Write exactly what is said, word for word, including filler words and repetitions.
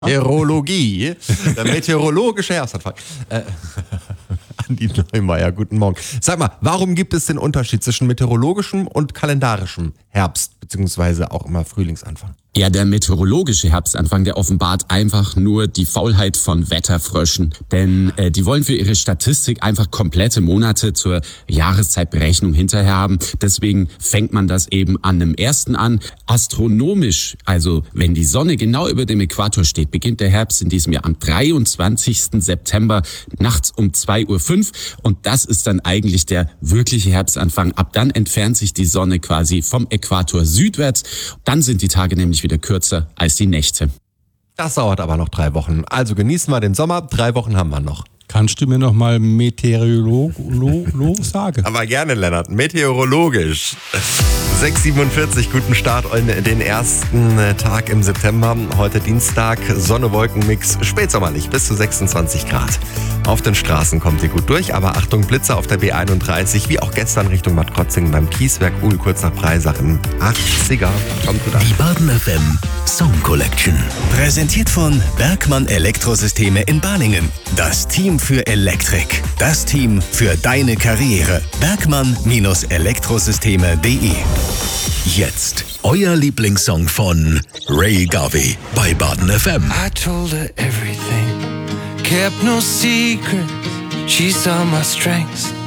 Meteorologie, der meteorologische Herbstanfang. Äh, Andi Neumeier, guten Morgen. Sag mal, warum gibt es den Unterschied zwischen meteorologischem und kalendarischem Herbst, beziehungsweise auch immer Frühlingsanfang? Ja, der meteorologische Herbstanfang, der offenbart einfach nur die Faulheit von Wetterfröschen. Denn äh, die wollen für ihre Statistik einfach komplette Monate zur Jahreszeitberechnung hinterher haben. Deswegen fängt man das eben an dem ersten an. Astronomisch, also wenn die Sonne genau über dem Äquator steht, beginnt der Herbst in diesem Jahr am dreiundzwanzigsten September nachts um zwei Uhr fünf. Und das ist dann eigentlich der wirkliche Herbstanfang. Ab dann entfernt sich die Sonne quasi vom Äquator südwärts. Dann sind die Tage nämlich wieder kürzer als die Nächte. Das dauert aber noch drei Wochen. Also genießen wir den Sommer. Drei Wochen haben wir noch. Kannst du mir noch mal Meteorolog sagen? Aber gerne, Lennart. Meteorologisch. sechs Uhr siebenundvierzig, guten Start in den ersten Tag im September. Heute Dienstag, Sonne-Wolken-Mix, spätsommerlich bis zu sechsundzwanzig Grad. Auf den Straßen kommt ihr gut durch, aber Achtung, Blitzer auf der B einunddreißig, wie auch gestern Richtung Bad Krotzingen beim Kieswerk Uhl, kurz nach Breisach im achtziger. Kommt gut an. Die Baden F M Song Collection. Präsentiert von Bergmann Elektrosysteme in Balingen. Das Team für Elektrik. Das Team für deine Karriere. Bergmann Elektrosysteme punkt de. Jetzt euer Lieblingssong von Ray Garvey bei Baden F M. I told her everything, kept no secrets. She saw my strengths